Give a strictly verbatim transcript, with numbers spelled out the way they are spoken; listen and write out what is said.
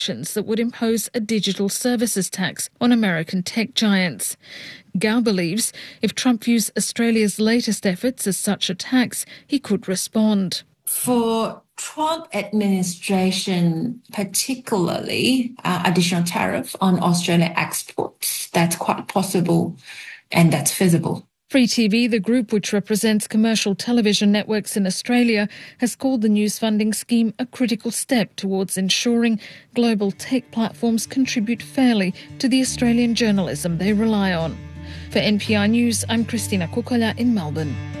that would impose a digital services tax on American tech giants. Gao believes if Trump views Australia's latest efforts as such a tax, he could respond. For Trump administration, particularly uh, additional tariff on Australian exports, that's quite possible and that's feasible. Free T V, the group which represents commercial television networks in Australia, has called the news funding scheme a critical step towards ensuring global tech platforms contribute fairly to the Australian journalism they rely on. For N P R News, I'm Christina Kukola in Melbourne.